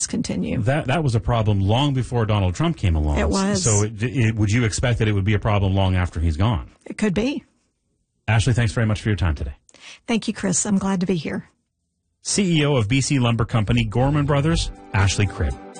continue. That was a problem long before Donald Trump came along. It was. So would you expect that it would be a problem long after he's gone? It could be. Ashley, thanks very much for your time today. Thank you, Chris. I'm glad to be here. CEO of BC Lumber Company, Gorman Brothers, Ashley Cribb.